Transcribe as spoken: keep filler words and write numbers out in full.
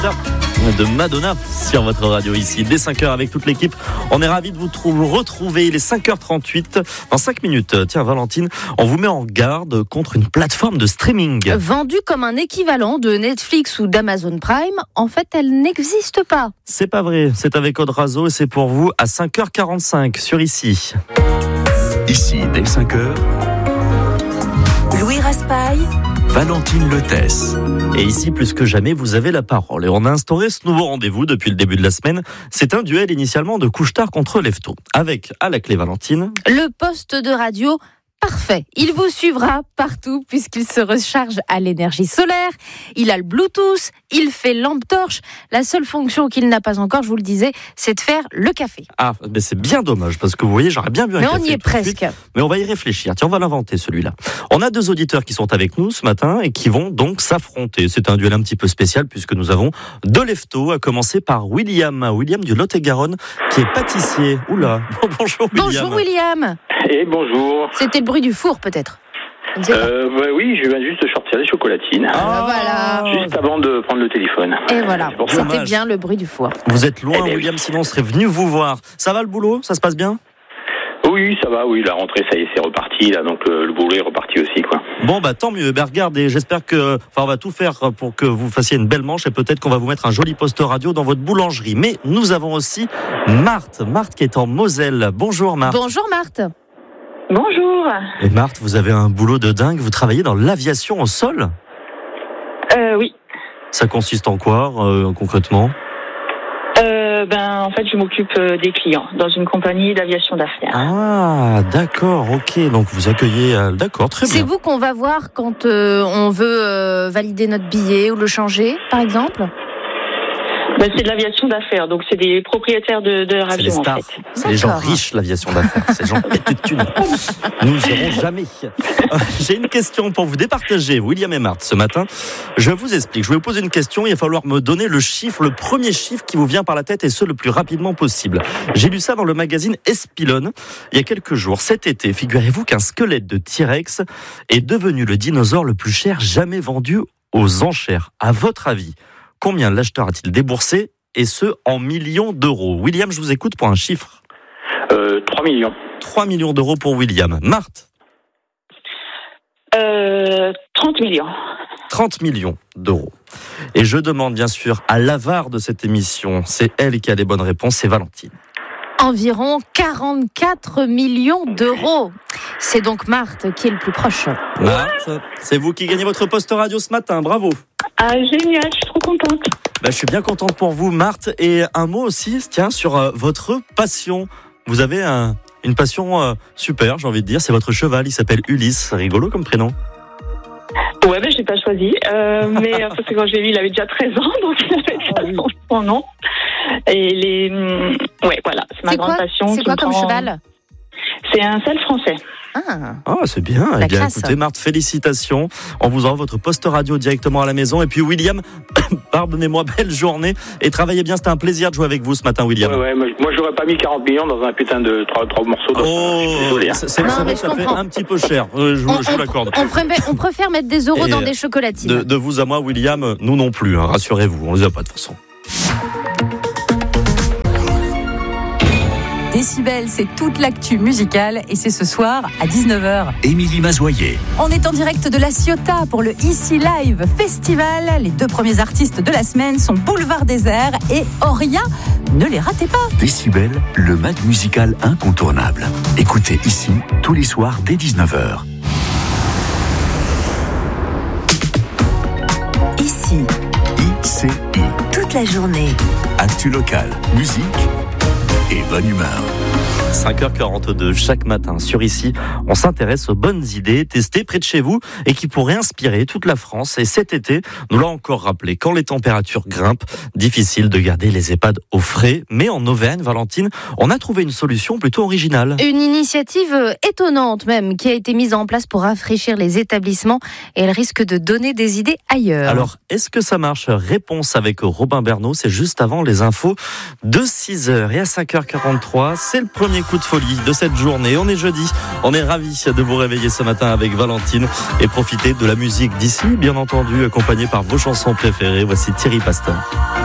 Up de Madonna sur votre radio ici. Dès cinq heures avec toute l'équipe, on est ravis de vous trouver, retrouver. Il est cinq heures trente-huit. Dans cinq minutes, tiens Valentine, on vous met en garde contre une plateforme de streaming. Vendue comme un équivalent de Netflix ou d'Amazon Prime, en fait elle n'existe pas. C'est pas vrai, c'est avec Aude Razo et c'est pour vous à cinq heures quarante-cinq sur Ici. Ici, dès cinq heures, Louis Raspail, Valentine Letesse. Et ici, plus que jamais, vous avez la parole. Et on a instauré ce nouveau rendez-vous depuis le début de la semaine. C'est un duel initialement de Couche-Tard contre Lefto. Avec, à la clé, Valentine, Le poste de radio parfait. Il vous suivra partout puisqu'il se recharge à l'énergie solaire. Il a le Bluetooth, il fait lampe torche. La seule fonction qu'il n'a pas encore, je vous le disais, c'est de faire le café. Ah, mais c'est bien dommage parce que vous voyez, j'aurais bien bu un Mais café. on y est tout de presque. suite. Mais on va y réfléchir. Tiens, on va l'inventer celui-là. On a deux auditeurs qui sont avec nous ce matin et qui vont donc s'affronter. C'est un duel un petit peu spécial puisque nous avons deux Leftos, à commencer par William. William du Lot-et-Garonne qui est pâtissier. Oula, bonjour William. Bonjour William. Et bonjour. C'était le bruit du four peut-être. Je ne sais pas. Euh, bah oui, je viens juste de sortir des chocolatines. Ah, voilà. Juste avant de prendre le téléphone. Et voilà, C'est pour ça. c'était bien le bruit du four. Vous êtes loin, Eh bien, William, sinon on serait venu vous voir. Ça va le boulot? Ça se passe bien? Oui, ça va, oui, la rentrée, ça y est, c'est reparti, là, donc le, le boulot est reparti aussi, quoi. Bon, bah tant mieux. Ben, regardez, j'espère que, enfin, on va tout faire pour que vous fassiez une belle manche et peut-être qu'on va vous mettre un joli poste radio dans votre boulangerie. Mais nous avons aussi Marthe, Marthe qui est en Moselle. Bonjour Marthe. Bonjour Marthe. Bonjour. Et Marthe, vous avez un boulot de dingue. Vous travaillez dans l'aviation au sol? Euh, oui. Ça consiste en quoi, euh, concrètement? Euh, ben, en fait, je m'occupe euh, des clients dans une compagnie d'aviation d'affaires. Ah, d'accord, ok. Donc vous accueillez, euh, d'accord, très bien. C'est vous qu'on va voir quand euh, on veut euh, valider notre billet ou le changer, par exemple? Ben, c'est de l'aviation d'affaires, donc c'est des propriétaires de, de leur C'est les avion, en stars, fait. c'est les gens D'accord. riches, l'aviation d'affaires. C'est les gens pétés de thunes. Nous n'irons jamais. Euh, J'ai une question pour vous départager, William et Marthe, ce matin. Je vous explique. Je vais vous poser une question. Il va falloir me donner le chiffre, le premier chiffre qui vous vient par la tête et ce, le plus rapidement possible. J'ai lu ça dans le magazine Espilone il y a quelques jours. Cet été, figurez-vous qu'un squelette de T-Rex est devenu le dinosaure le plus cher jamais vendu aux enchères. À votre avis, combien l'acheteur a-t-il déboursé, et ce, en millions d'euros? William, je vous écoute pour un chiffre. Euh, trois millions. trois millions d'euros pour William. Marthe, Euh, trente millions. trente millions d'euros. Et je demande bien sûr à l'avare de cette émission, c'est elle qui a les bonnes réponses, c'est Valentine. Environ quarante-quatre millions d'euros. C'est donc Marthe qui est le plus proche. Marthe, c'est vous qui gagnez votre poste radio ce matin, bravo. Ah, génial, je suis trop contente. Bah, je suis bien contente pour vous, Marthe. Et un mot aussi, tiens, sur euh, votre passion. Vous avez un, une passion euh, super, j'ai envie de dire, c'est votre cheval, il s'appelle Ulysse. C'est rigolo comme prénom. Ouais, ben, j'ai pas choisi. Euh, mais, euh, parce que quand je l'ai vu, il avait déjà treize ans, donc il avait déjà son, son nom. Et les, hum, ouais, voilà, c'est ma C'est grande quoi, passion. c'est qui quoi me comme prend- cheval? C'est un sel français. Ah, Ah, c'est bien. La Eh bien, classe. écoutez, Marthe, félicitations. On vous envoie votre poste radio directement à la maison. Et puis, William, pardonnez-moi, belle journée. Et travaillez bien. C'était un plaisir de jouer avec vous ce matin, William. Ouais, ouais, moi, moi, j'aurais pas mis quarante millions dans un putain de trois, trois morceaux d'os. Oh, Je suis désolé, hein. c'est c'est Non, vrai mais que je ça fait comprends. un petit peu cher. Euh, je vous, on, je vous l'accorde. on, on préfère, on préfère mettre des euros Et, dans euh, des chocolatines. De, de vous à moi, William, nous non plus. Hein, rassurez-vous, on les a pas de toute façon. Décibel, c'est toute l'actu musicale et c'est ce soir à dix-neuf heures. Émilie Mazoyer. On est en direct de la Ciotat pour le Ici Live Festival. Les deux premiers artistes de la semaine sont Boulevard Désert et Oria. Ne les ratez pas. Décibel, le mag musical incontournable. Écoutez ici, tous les soirs dès dix-neuf heures. Ici, I C I. toute la journée. Actu local, musique et bonne humeur. cinq heures quarante-deux chaque matin sur Ici, on s'intéresse aux bonnes idées testées près de chez vous et qui pourraient inspirer toute la France. Et cet été, nous l'a encore rappelé, quand les températures grimpent, difficile de garder les EHPAD au frais. Mais en Auvergne, Valentine, on a trouvé une solution plutôt originale. Une initiative étonnante même qui a été mise en place pour rafraîchir les établissements et elle risque de donner des idées ailleurs. Alors, est-ce que ça marche? Réponse avec Robin Bernot, c'est juste avant les infos de six heures. Et à cinq heures quarante-trois, c'est le premier dernier coup de folie de cette journée. On est jeudi, on est ravis de vous réveiller ce matin avec Valentine et profiter de la musique d'ici, bien entendu, accompagnée par vos chansons préférées. Voici Thierry Pasteur.